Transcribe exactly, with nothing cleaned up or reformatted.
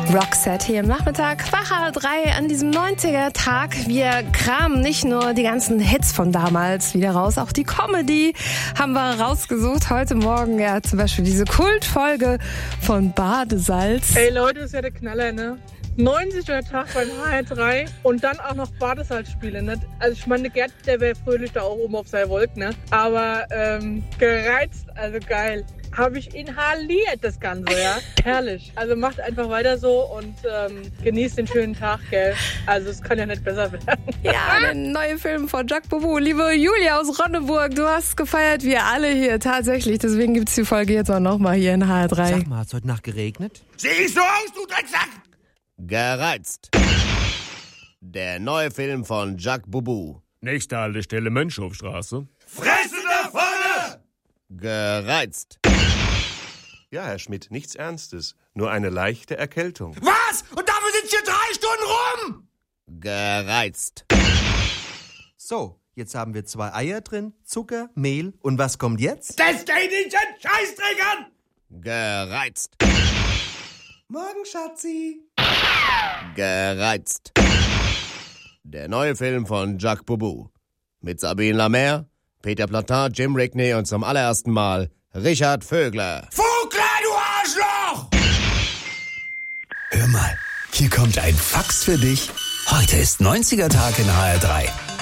Roxette hier im Nachmittag bei H R drei an diesem neunziger-Tag. Wir kramen nicht nur die ganzen Hits von damals wieder raus, auch die Comedy haben wir rausgesucht. Heute Morgen ja zum Beispiel diese Kultfolge von Badesalz. Ey Leute, das ist ja der Knaller, ne? neunziger Tag bei H R drei und dann auch noch Badesalzspiele, ne? Also ich meine, Gerd, der wäre fröhlich da auch oben auf seiner Wolke, ne? Aber ähm, gereizt, also geil. Habe ich inhaliert, das Ganze, ja. Herrlich. Also macht einfach weiter so und ähm, genießt den schönen Tag, gell. Also es kann ja nicht besser werden. Ja, der neue Film von Jacques Boubou. Liebe Julia aus Ronneburg, du hast gefeiert, wir alle hier, tatsächlich. Deswegen gibt's die Folge jetzt auch nochmal hier in H R drei. Sag mal, hat's heute Nacht geregnet? Sieh ich so aus, du Drecksack? Gereizt. Der neue Film von Jacques Boubou. Nächste Haltestelle Mönchhofstraße. Fresse da vorne! Gereizt. Ja, Herr Schmidt, nichts Ernstes. Nur eine leichte Erkältung. Was? Und dafür sitzt hier drei Stunden rum? Gereizt. So, jetzt haben wir zwei Eier drin, Zucker, Mehl und was kommt jetzt? Das geht nicht den Scheißdreck an! Gereizt. Morgen, Schatzi. Gereizt. Der neue Film von Jacques Boubou. Mit Sabine Lamer, Peter Platin, Jim Rickney und zum allerersten Mal Richard Vögler. Vogler, du Arschloch! Hör mal, hier kommt ein Fax für dich. Heute ist neunziger Tag in H R drei.